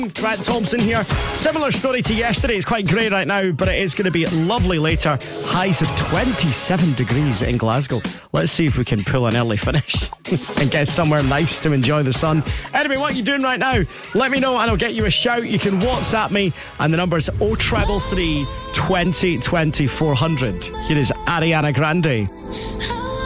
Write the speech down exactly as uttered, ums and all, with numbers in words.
Grant Thompson here. Similar story to yesterday. It's quite grey right now, but it is going to be lovely later. Highs of twenty-seven degrees in Glasgow. Let's see if we can pull an early finish and get somewhere nice to enjoy the sun. Anyway, what are you doing right now? Let me know and I'll get you a shout. You can WhatsApp me and the number's oh three three, twenty, twenty, four hundred. Here is Ariana Grande.